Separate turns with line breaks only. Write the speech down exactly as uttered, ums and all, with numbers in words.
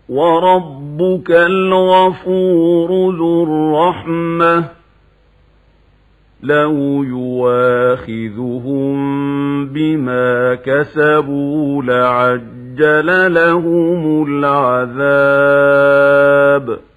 وربك الغفور ذو الرحمة لو يواخذهم بما كسبوا لعجل لهم العذاب